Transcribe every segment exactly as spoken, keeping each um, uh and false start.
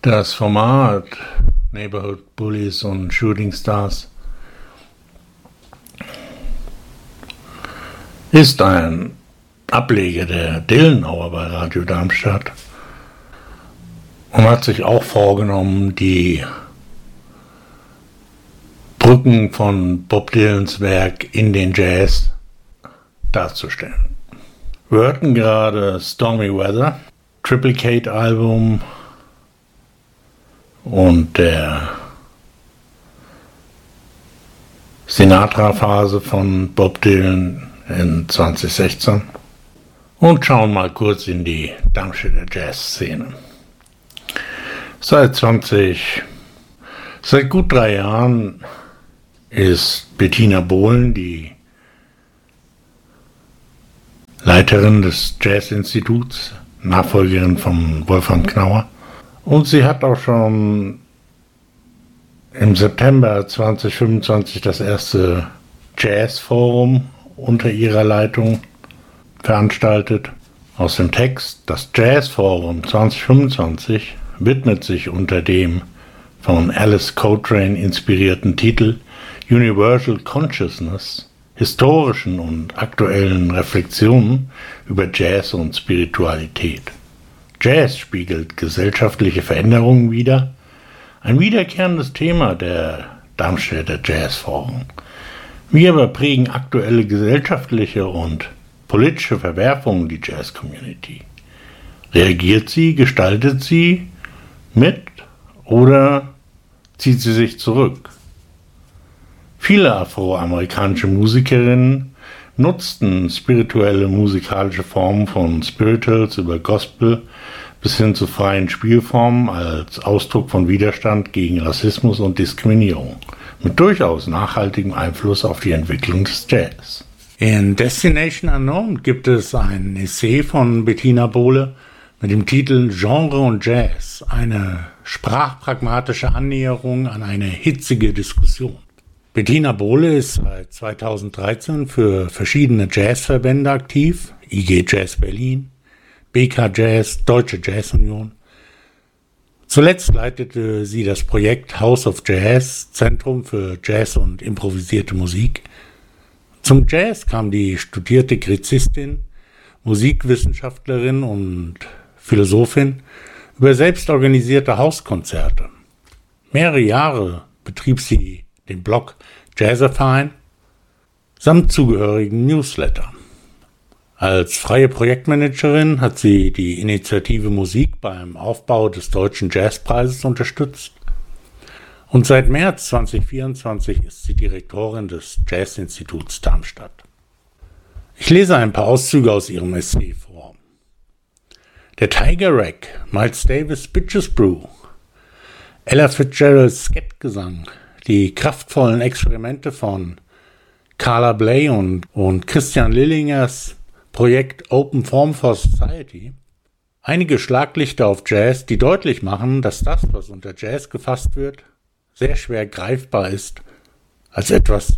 Das Format Neighborhood Bullies und Shooting Stars ist ein Ableger der Dylan Hour bei Radio Darmstadt und hat sich auch vorgenommen, die Brücken von Bob Dylans Werk in den Jazz darzustellen. Wir hörten gerade Stormy Weather, Triplicate Album und der Sinatra-Phase von Bob Dylan in zwanzig sechzehn und schauen mal kurz in die Darmstädter Jazz-Szene. Seit zwanzig, seit gut drei Jahren ist Bettina Bohlen die Leiterin des Jazz-Instituts, Nachfolgerin von Wolfgang Knauer. Und sie hat auch schon im September zwanzig fünfundzwanzig das erste Jazz-Forum unter ihrer Leitung veranstaltet. Aus dem Text: Das Jazz-Forum zwanzig fünfundzwanzig widmet sich unter dem von Alice Coltrane inspirierten Titel Universal Consciousness historischen und aktuellen Reflexionen über Jazz und Spiritualität. Jazz spiegelt gesellschaftliche Veränderungen wider, ein wiederkehrendes Thema der Darmstädter Jazzforen. Wie aber prägen aktuelle gesellschaftliche und politische Verwerfungen die Jazz-Community? Reagiert sie, gestaltet sie mit oder zieht sie sich zurück? Viele afroamerikanische Musikerinnen nutzten spirituelle musikalische Formen von Spirituals über Gospel bis hin zu freien Spielformen als Ausdruck von Widerstand gegen Rassismus und Diskriminierung, mit durchaus nachhaltigem Einfluss auf die Entwicklung des Jazz. In Destination Unknown gibt es ein Essay von Bettina Bohle mit dem Titel Genre und Jazz, eine sprachpragmatische Annäherung an eine hitzige Diskussion. Bettina Bohle ist seit zweitausenddreizehn für verschiedene Jazzverbände aktiv, I G Jazz Berlin, B K Jazz, Deutsche Jazz Union. Zuletzt leitete sie das Projekt House of Jazz, Zentrum für Jazz und improvisierte Musik. Zum Jazz kam die studierte Gräzistin, Musikwissenschaftlerin und Philosophin über selbstorganisierte Hauskonzerte. Mehrere Jahre betrieb sie den Blog Jazzerfine samt zugehörigen Newsletter. Als freie Projektmanagerin hat sie die Initiative Musik beim Aufbau des Deutschen Jazzpreises unterstützt und seit März zwanzig vierundzwanzig ist sie Direktorin des Jazzinstituts Darmstadt. Ich lese ein paar Auszüge aus ihrem Essay vor. Der Tiger Rack, Miles Davis Bitches Brew, Ella Fitzgeralds Skettgesang, die kraftvollen Experimente von Carla Bley und, und Christian Lillingers Projekt Open Form for Society. Einige Schlaglichter auf Jazz, die deutlich machen, dass das, was unter Jazz gefasst wird, sehr schwer greifbar ist als etwas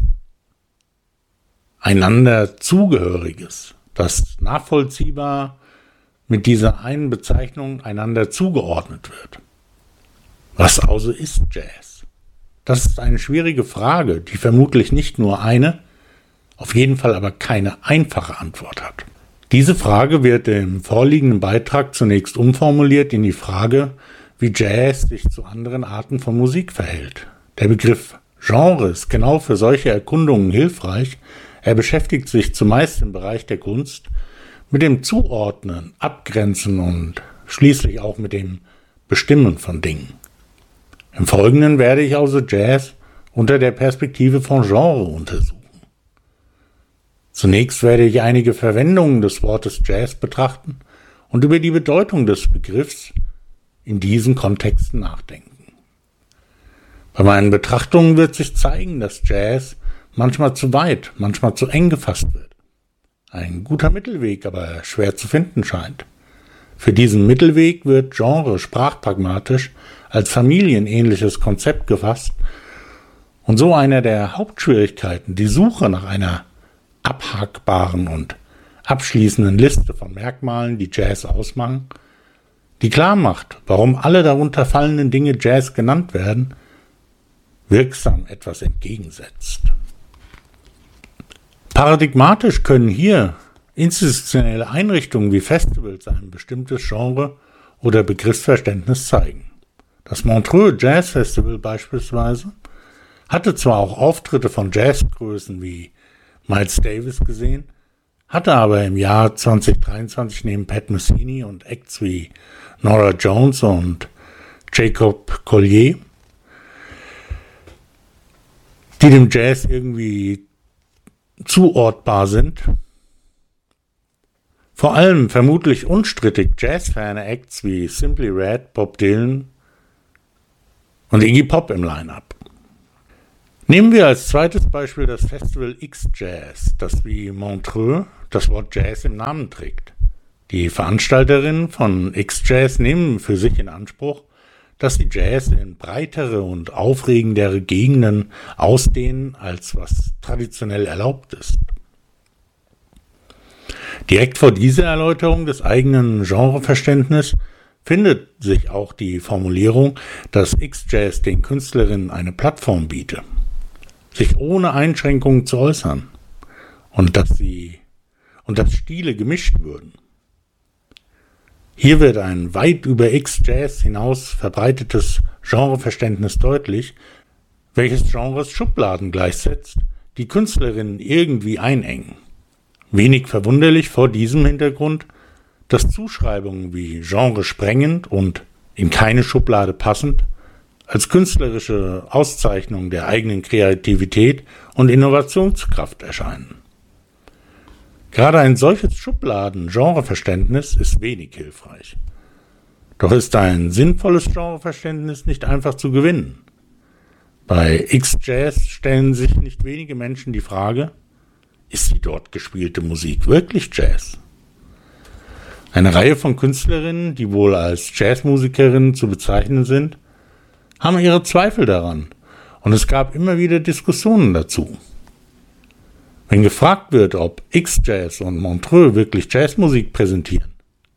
einander Zugehöriges, das nachvollziehbar mit dieser einen Bezeichnung einander zugeordnet wird. Was also ist Jazz? Das ist eine schwierige Frage, die vermutlich nicht nur eine, auf jeden Fall aber keine einfache Antwort hat. Diese Frage wird im vorliegenden Beitrag zunächst umformuliert in die Frage, wie Jazz sich zu anderen Arten von Musik verhält. Der Begriff Genre ist genau für solche Erkundungen hilfreich. Er beschäftigt sich zumeist im Bereich der Kunst mit dem Zuordnen, Abgrenzen und schließlich auch mit dem Bestimmen von Dingen. Im Folgenden werde ich also Jazz unter der Perspektive von Genre untersuchen. Zunächst werde ich einige Verwendungen des Wortes Jazz betrachten und über die Bedeutung des Begriffs in diesen Kontexten nachdenken. Bei meinen Betrachtungen wird sich zeigen, dass Jazz manchmal zu weit, manchmal zu eng gefasst wird. Ein guter Mittelweg aber schwer zu finden scheint. Für diesen Mittelweg wird Genre sprachpragmatisch als familienähnliches Konzept gefasst und so einer der Hauptschwierigkeiten, die Suche nach einer abhackbaren und abschließenden Liste von Merkmalen, die Jazz ausmachen, die klar macht, warum alle darunter fallenden Dinge Jazz genannt werden, wirksam etwas entgegensetzt. Paradigmatisch können hier institutionelle Einrichtungen wie Festivals ein bestimmtes Genre oder Begriffsverständnis zeigen. Das Montreux Jazz Festival beispielsweise hatte zwar auch Auftritte von Jazzgrößen wie Miles Davis gesehen, hatte aber im Jahr zwanzig dreiundzwanzig neben Pat Metheny und Acts wie Norah Jones und Jacob Collier, die dem Jazz irgendwie zuortbar sind, vor allem vermutlich unstrittig jazzferne Acts wie Simply Red, Bob Dylan und Iggy Pop im Line-Up. Nehmen wir als zweites Beispiel das Festival X-Jazz, das wie Montreux das Wort Jazz im Namen trägt. Die Veranstalterinnen von X-Jazz nehmen für sich in Anspruch, dass sie Jazz in breitere und aufregendere Gegenden ausdehnen, als was traditionell erlaubt ist. Direkt vor dieser Erläuterung des eigenen Genreverständnisses findet sich auch die Formulierung, dass X-Jazz den Künstlerinnen eine Plattform biete, sich ohne Einschränkungen zu äußern und dass sie und dass Stile gemischt würden. Hier wird ein weit über X-Jazz hinaus verbreitetes Genreverständnis deutlich, welches Genres Schubladen gleichsetzt, die Künstlerinnen irgendwie einengen. Wenig verwunderlich vor diesem Hintergrund, dass Zuschreibungen wie genresprengend und in keine Schublade passend als künstlerische Auszeichnung der eigenen Kreativität und Innovationskraft erscheinen. Gerade ein solches Schubladen-Genreverständnis ist wenig hilfreich. Doch ist ein sinnvolles Genreverständnis nicht einfach zu gewinnen. Bei X-Jazz stellen sich nicht wenige Menschen die Frage, ist die dort gespielte Musik wirklich Jazz? Eine Reihe von Künstlerinnen, die wohl als Jazzmusikerinnen zu bezeichnen sind, haben ihre Zweifel daran und es gab immer wieder Diskussionen dazu. Wenn gefragt wird, ob X-Jazz und Montreux wirklich Jazzmusik präsentieren,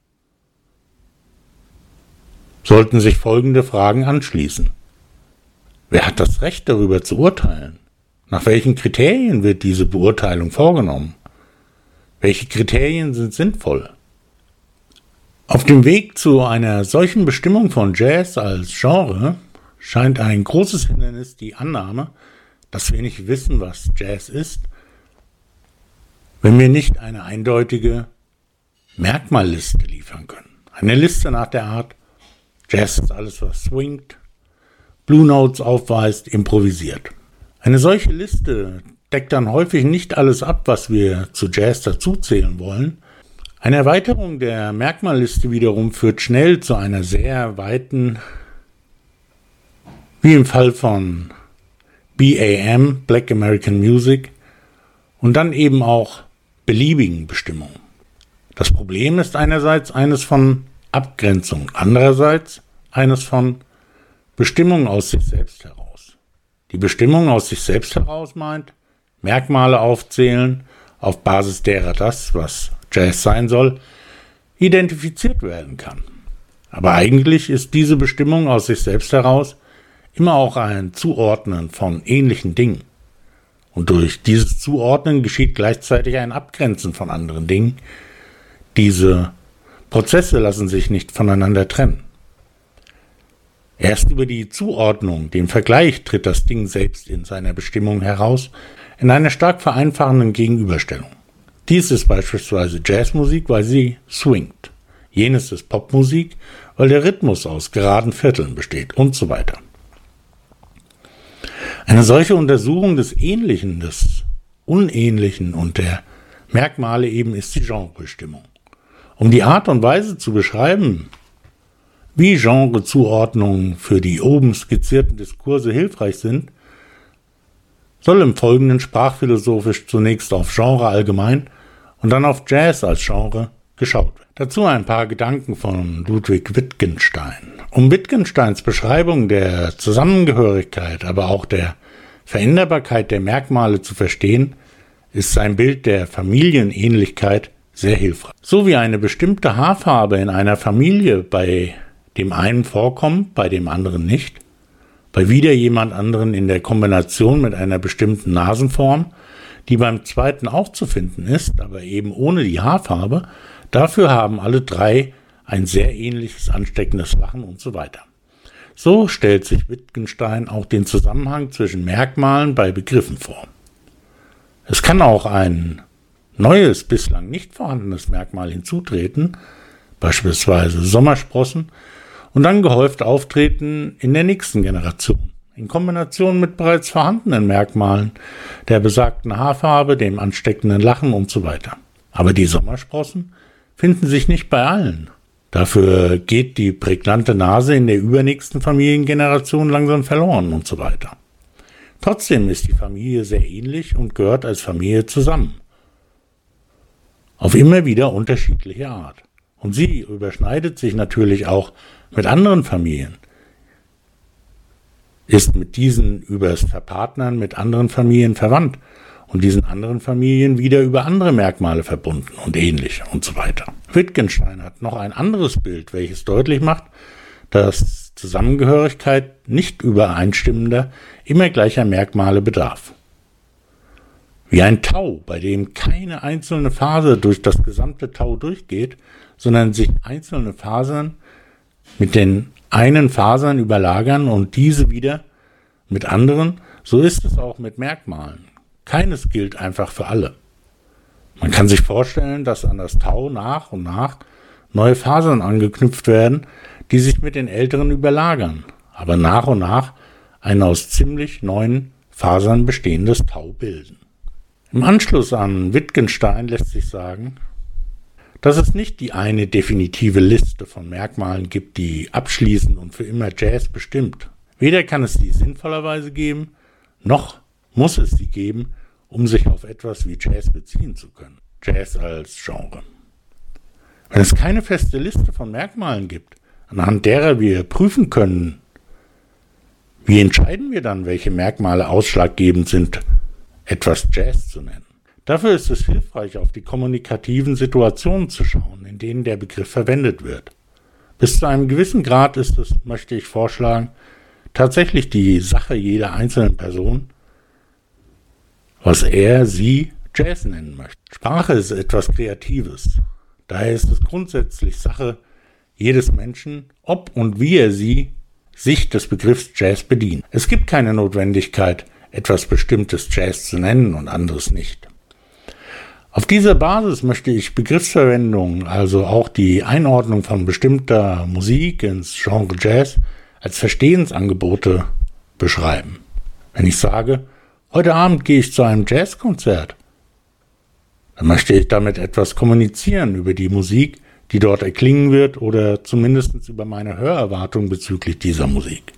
sollten sich folgende Fragen anschließen. Wer hat das Recht, darüber zu urteilen? Nach welchen Kriterien wird diese Beurteilung vorgenommen? Welche Kriterien sind sinnvoll? Auf dem Weg zu einer solchen Bestimmung von Jazz als Genre scheint ein großes Hindernis die Annahme, dass wir nicht wissen, was Jazz ist, wenn wir nicht eine eindeutige Merkmalliste liefern können. Eine Liste nach der Art, Jazz ist alles, was swingt, Blue Notes aufweist, improvisiert. Eine solche Liste deckt dann häufig nicht alles ab, was wir zu Jazz dazuzählen wollen. Eine Erweiterung der Merkmalliste wiederum führt schnell zu einer sehr weiten, wie im Fall von B A M, Black American Music, und dann eben auch beliebigen Bestimmungen. Das Problem ist einerseits eines von Abgrenzung, andererseits eines von Bestimmung aus sich selbst heraus. Die Bestimmung aus sich selbst heraus meint, Merkmale aufzählen, auf Basis derer das, was Jazz sein soll, identifiziert werden kann. Aber eigentlich ist diese Bestimmung aus sich selbst heraus immer auch ein Zuordnen von ähnlichen Dingen. Und durch dieses Zuordnen geschieht gleichzeitig ein Abgrenzen von anderen Dingen. Diese Prozesse lassen sich nicht voneinander trennen. Erst über die Zuordnung, den Vergleich, tritt das Ding selbst in seiner Bestimmung heraus, in einer stark vereinfachenden Gegenüberstellung. Dies ist beispielsweise Jazzmusik, weil sie swingt. Jenes ist Popmusik, weil der Rhythmus aus geraden Vierteln besteht und so weiter. Eine solche Untersuchung des Ähnlichen, des Unähnlichen und der Merkmale eben ist die Genrebestimmung. Um die Art und Weise zu beschreiben, wie Genrezuordnungen für die oben skizzierten Diskurse hilfreich sind, soll im Folgenden sprachphilosophisch zunächst auf Genre allgemein und dann auf Jazz als Genre geschaut werden. Dazu ein paar Gedanken von Ludwig Wittgenstein. Um Wittgensteins Beschreibung der Zusammengehörigkeit, aber auch der Veränderbarkeit der Merkmale zu verstehen, ist sein Bild der Familienähnlichkeit sehr hilfreich. So wie eine bestimmte Haarfarbe in einer Familie bei dem einen vorkommt, bei dem anderen nicht, bei wieder jemand anderen in der Kombination mit einer bestimmten Nasenform, die beim zweiten auch zu finden ist, aber eben ohne die Haarfarbe, dafür haben alle drei ein sehr ähnliches ansteckendes Lachen und so weiter. So stellt sich Wittgenstein auch den Zusammenhang zwischen Merkmalen bei Begriffen vor. Es kann auch ein neues, bislang nicht vorhandenes Merkmal hinzutreten, beispielsweise Sommersprossen, und dann gehäuft auftreten in der nächsten Generation, in Kombination mit bereits vorhandenen Merkmalen, der besagten Haarfarbe, dem ansteckenden Lachen und so weiter. Aber die Sommersprossen finden sich nicht bei allen. Dafür geht die prägnante Nase in der übernächsten Familiengeneration langsam verloren und so weiter. Trotzdem ist die Familie sehr ähnlich und gehört als Familie zusammen. Auf immer wieder unterschiedliche Art. Und sie überschneidet sich natürlich auch mit anderen Familien. Ist mit diesen übers Verpartnern mit anderen Familien verwandt und diesen anderen Familien wieder über andere Merkmale verbunden und ähnliche und so weiter. Wittgenstein hat noch ein anderes Bild, welches deutlich macht, dass Zusammengehörigkeit nicht übereinstimmender, immer gleicher Merkmale bedarf. Wie ein Tau, bei dem keine einzelne Faser durch das gesamte Tau durchgeht, sondern sich einzelne Fasern mit den einen Fasern überlagern und diese wieder mit anderen, so ist es auch mit Merkmalen. Keines gilt einfach für alle. Man kann sich vorstellen, dass an das Tau nach und nach neue Fasern angeknüpft werden, die sich mit den älteren überlagern, aber nach und nach ein aus ziemlich neuen Fasern bestehendes Tau bilden. Im Anschluss an Wittgenstein lässt sich sagen, dass es nicht die eine definitive Liste von Merkmalen gibt, die abschließend und für immer Jazz bestimmt. Weder kann es sie sinnvollerweise geben, noch muss es sie geben, um sich auf etwas wie Jazz beziehen zu können. Jazz als Genre. Wenn es keine feste Liste von Merkmalen gibt, anhand derer wir prüfen können, wie entscheiden wir dann, welche Merkmale ausschlaggebend sind, etwas Jazz zu nennen? Dafür ist es hilfreich, auf die kommunikativen Situationen zu schauen, in denen der Begriff verwendet wird. Bis zu einem gewissen Grad ist es, möchte ich vorschlagen, tatsächlich die Sache jeder einzelnen Person, was er, sie Jazz nennen möchte. Sprache ist etwas Kreatives. Daher ist es grundsätzlich Sache jedes Menschen, ob und wie er sie sich des Begriffs Jazz bedient. Es gibt keine Notwendigkeit, etwas Bestimmtes Jazz zu nennen und anderes nicht. Auf dieser Basis möchte ich Begriffsverwendung, also auch die Einordnung von bestimmter Musik ins Genre Jazz, als Verstehensangebote beschreiben. Wenn ich sage, heute Abend gehe ich zu einem Jazzkonzert, dann möchte ich damit etwas kommunizieren über die Musik, die dort erklingen wird oder zumindest über meine Hörerwartung bezüglich dieser Musik.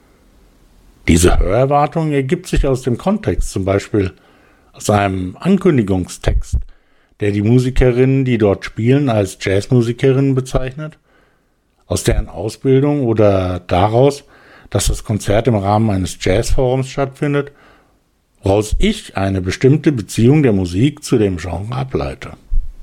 Diese Hörerwartung ergibt sich aus dem Kontext, zum Beispiel aus einem Ankündigungstext, der die Musikerinnen, die dort spielen, als Jazzmusikerinnen bezeichnet, aus deren Ausbildung oder daraus, dass das Konzert im Rahmen eines Jazzforums stattfindet, woraus ich eine bestimmte Beziehung der Musik zu dem Genre ableite.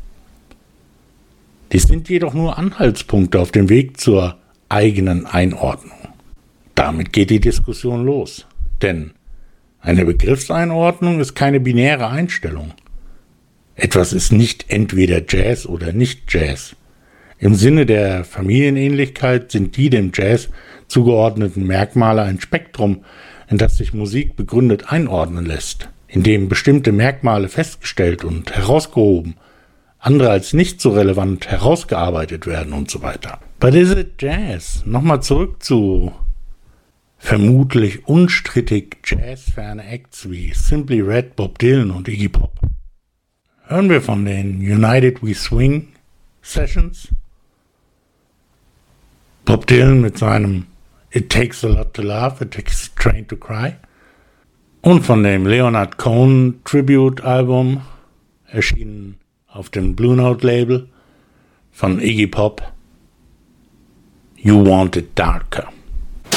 Dies sind jedoch nur Anhaltspunkte auf dem Weg zur eigenen Einordnung. Damit geht die Diskussion los, denn eine Begriffseinordnung ist keine binäre Einstellung. Etwas ist nicht entweder Jazz oder nicht Jazz. Im Sinne der Familienähnlichkeit sind die dem Jazz zugeordneten Merkmale ein Spektrum, in das sich Musik begründet einordnen lässt, in dem bestimmte Merkmale festgestellt und herausgehoben, andere als nicht so relevant herausgearbeitet werden und so weiter. Bei dieser Jazz, nochmal zurück zu vermutlich unstrittig jazzferne Acts wie Simply Red, Bob Dylan und Iggy Pop. Hören wir von den United We Swing Sessions. Bob Dylan mit seinem It Takes a Lot to Love, It Takes a Train to Cry. Und von dem Leonard Cohen Tribute Album, erschienen auf dem Blue Note Label, von Iggy Pop, You Want It Darker.